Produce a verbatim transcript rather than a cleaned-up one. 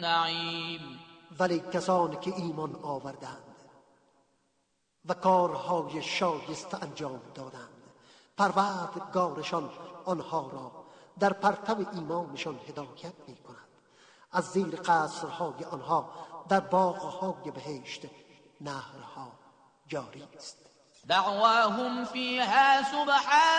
النعیم. ولی کسانی که ایمان آوردند و کارهای شایسته انجام دادند، پروردگارشان آنها را در پرتو ایمانشان هدایت می کند. از زیر قصرهای آنها در باغهای بهشت نهرها جاری است. دعواهم فیها سبحان